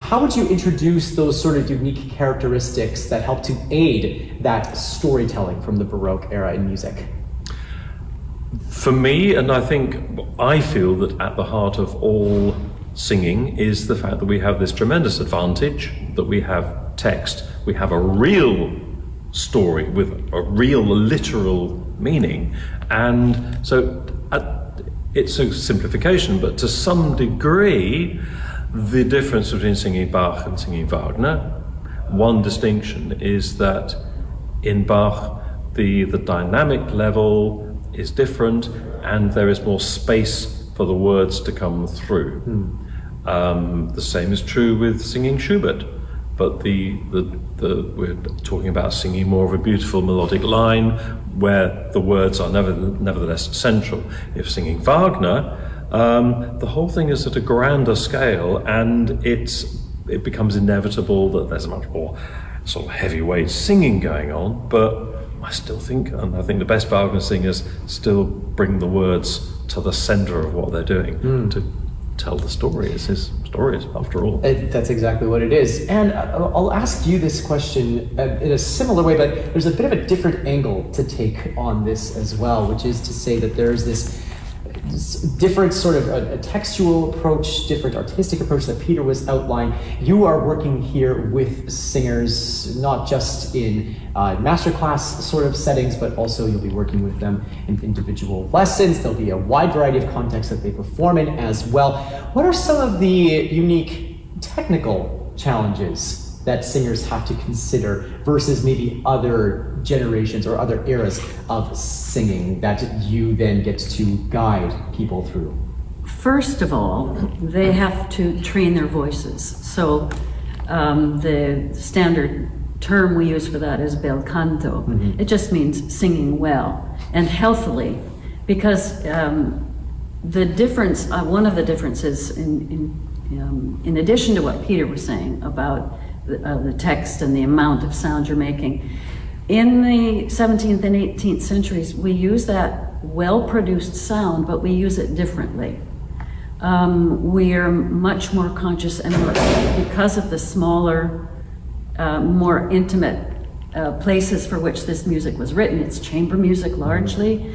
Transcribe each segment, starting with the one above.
how would you introduce those sort of unique characteristics that help to aid that storytelling from the Baroque era in music? For me, and I feel that at the heart of all singing is the fact that we have this tremendous advantage, that we have text, we have a real story with a real literal meaning. And so it's a simplification, but to some degree, the difference between singing Bach and singing Wagner, one distinction is that in Bach, the dynamic level is different and there is more space for the words to come through. The same is true with singing Schubert, but we're talking about singing more of a beautiful melodic line where the words are nevertheless central. If singing Wagner, the whole thing is at a grander scale, and it becomes inevitable that there's a much more sort of heavyweight singing going on, but I think the best Wagner singers still bring the words to the center of what they're doing to tell the story. It's his stories, after all. That's exactly what it is. And I'll ask you this question in a similar way, but there's a bit of a different angle to take on this as well, which is to say that there's this different sort of a textual approach, different artistic approach that Peter was outlining. You are working here with singers, not just in masterclass sort of settings, but also you'll be working with them in individual lessons. There'll be a wide variety of contexts that they perform in as well. What are some of the unique technical challenges that singers have to consider versus maybe other generations or other eras of singing that you then get to guide people through? First of all, they have to train their voices. So the standard term we use for that is bel canto. It just means singing well and healthily, because the difference, one of the differences in addition to what Peter was saying about the text and the amount of sound you're making, in the 17th and 18th centuries, we use that well-produced sound, but we use it differently. We are much more conscious, and because of the smaller, more intimate places for which this music was written, it's chamber music largely,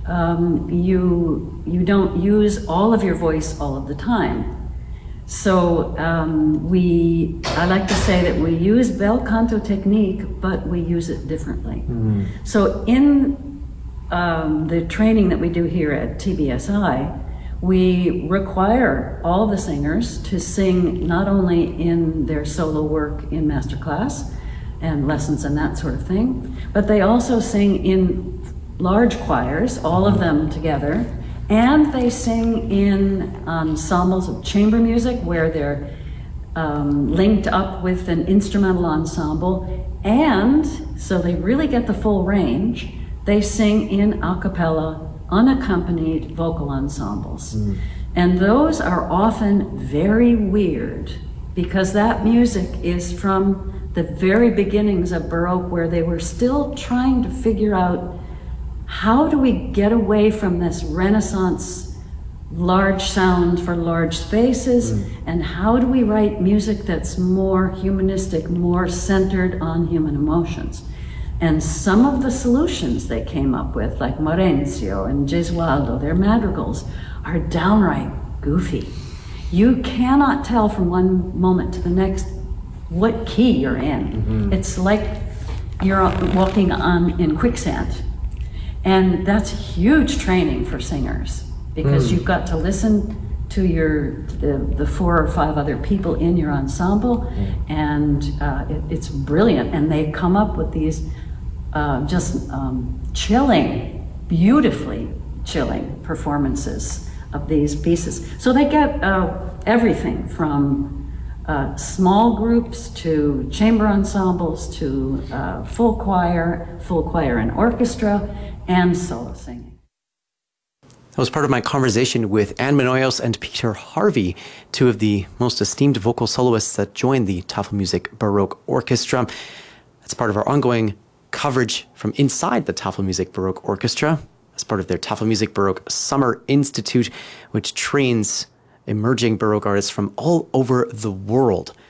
you don't use all of your voice all of the time. So I like to say that we use bel canto technique, but we use it differently. So in the training that we do here at TBSI, we require all the singers to sing not only in their solo work in masterclass and lessons and that sort of thing, but they also sing in large choirs, all of them together, and they sing in ensembles of chamber music where they're linked up with an instrumental ensemble, and so they really get the full range. They sing in a cappella, unaccompanied vocal ensembles. And those are often very weird, because that music is from the very beginnings of Baroque, where they were still trying to figure out, how do we get away from this Renaissance large sound for large spaces, and how do we write music that's more humanistic, more centered on human emotions? And some of the solutions they came up with, like Maurencio and Gesualdo, their madrigals, are downright goofy. You cannot tell from one moment to the next what key you're in. It's like you're walking in quicksand. And that's huge training for singers, because you've got to listen to the 4 or 5 other people in your ensemble, and it's brilliant. And they come up with these chilling, beautifully chilling performances of these pieces. So they get everything from small groups to chamber ensembles to full choir and orchestra, and solo singing. That was part of my conversation with Anne Menoyos and Peter Harvey, two of the most esteemed vocal soloists that joined the Tafelmusik Baroque Orchestra. That's part of our ongoing coverage from inside the Tafelmusik Baroque Orchestra as part of their Tafelmusik Baroque Summer Institute, which trains emerging Baroque artists from all over the world.